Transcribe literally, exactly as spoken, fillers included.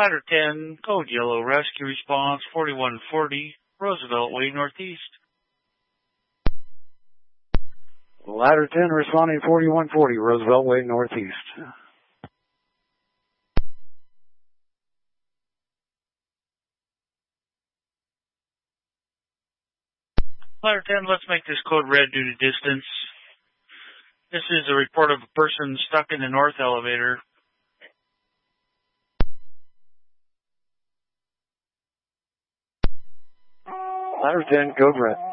Ladder ten, code yellow, rescue response forty-one forty, Roosevelt Way Northeast. Ladder ten responding forty-one forty, Roosevelt Way Northeast. Ladder ten, let's make this code red due to distance. This is a report of a person stuck in the north elevator. Ladder ten, code red.